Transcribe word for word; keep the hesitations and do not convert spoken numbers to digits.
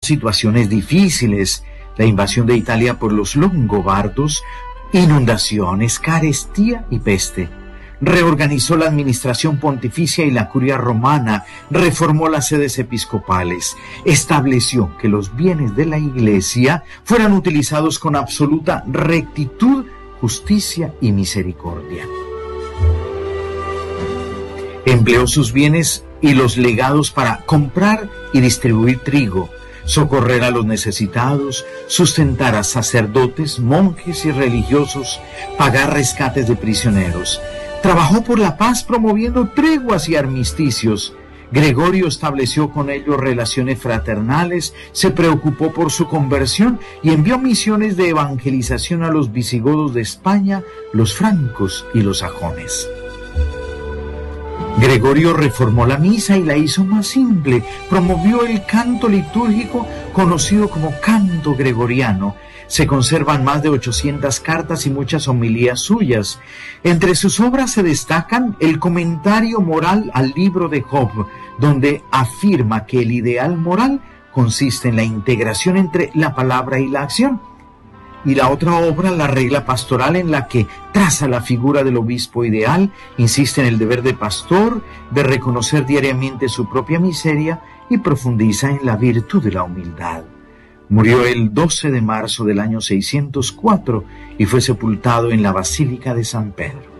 situaciones difíciles, la invasión de Italia por los longobardos, inundaciones, carestía y peste. Reorganizó la administración pontificia y la curia romana, reformó las sedes episcopales, estableció que los bienes de la Iglesia fueran utilizados con absoluta rectitud, justicia y misericordia. Empleó sus bienes y los legados para comprar y distribuir trigo, socorrer a los necesitados, sustentar a sacerdotes, monjes y religiosos, pagar rescates de prisioneros. Trabajó por la paz promoviendo treguas y armisticios. Gregorio estableció con ellos relaciones fraternales, se preocupó por su conversión y envió misiones de evangelización a los visigodos de España, los francos y los sajones. Gregorio reformó la misa y la hizo más simple, promovió el canto litúrgico conocido como canto gregoriano. Se conservan más de ochocientas cartas y muchas homilías suyas. Entre sus obras se destacan el comentario moral al libro de Job, donde afirma que el ideal moral consiste en la integración entre la palabra y la acción. Y la otra obra, la regla pastoral, en la que traza la figura del obispo ideal, insiste en el deber de pastor, de reconocer diariamente su propia miseria y profundiza en la virtud de la humildad. Murió el doce de marzo del año seiscientos cuatro y fue sepultado en la Basílica de San Pedro.